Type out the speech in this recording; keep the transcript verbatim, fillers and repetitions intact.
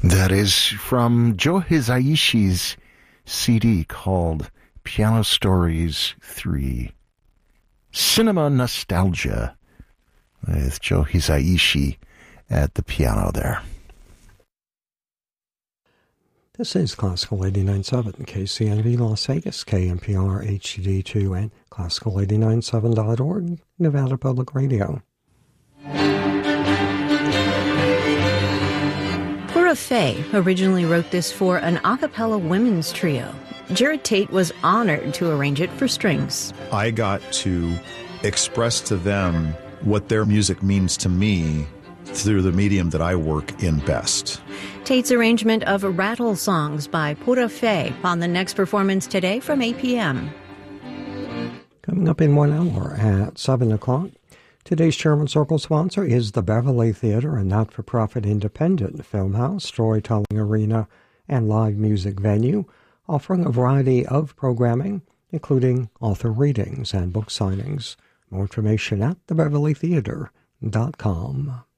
That is from Joe Hisaishi's C D called Piano Stories three. Cinema Nostalgia with Joe Hisaishi at the piano there. This is Classical eighty-nine point seven, K C N V Las Vegas, K M P R H D two, and Classical eighty-nine point seven dot org, Nevada Public Radio. Pura Fé originally wrote this for an a cappella women's trio. Jared Tate was honored to arrange it for strings. I got to express to them what their music means to me through the medium that I work in best. Tate's arrangement of Rattle Songs by Pura Fé on the next performance today from eight p.m. Coming up in one hour at seven o'clock, today's Sherman Circle sponsor is the Beverly Theater, a not-for-profit independent film house, storytelling arena, and live music venue, offering a variety of programming, including author readings and book signings. More information at the beverly theater dot com.